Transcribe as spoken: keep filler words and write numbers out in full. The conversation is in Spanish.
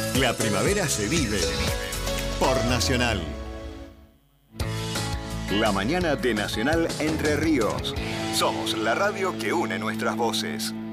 La primavera se vive por Nacional. La mañana de Nacional Entre Ríos. Somos la radio que une nuestras voces.